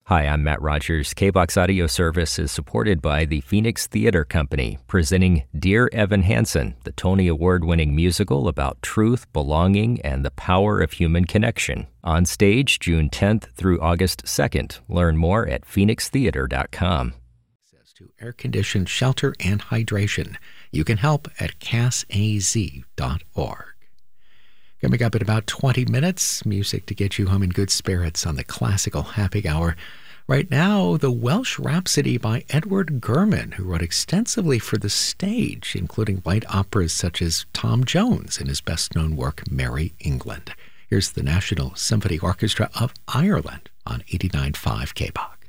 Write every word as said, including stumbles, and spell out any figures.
Hi, I'm Matt Rogers. K B O X Audio Service is supported by the Phoenix Theater Company, presenting Dear Evan Hansen, the Tony Award-winning musical about truth, belonging, and the power of human connection. On stage June tenth through August second. Learn more at phoenix theater dot com. Access to air-conditioned shelter and hydration. You can help at cas a z dot org. Coming up in about twenty minutes, music to get you home in good spirits on the Classical Happy Hour. Right now, the Welsh Rhapsody by Edward Gurman, who wrote extensively for the stage, including light operas such as Tom Jones and his best-known work, Merry England. Here's the National Symphony Orchestra of Ireland on eighty-nine point five K B O C.